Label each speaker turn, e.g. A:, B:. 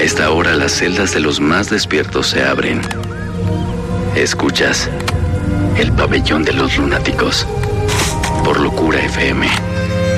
A: esta hora las celdas de los más despiertos se abren. Escuchas El Pabellón de los Lunáticos por Locura FM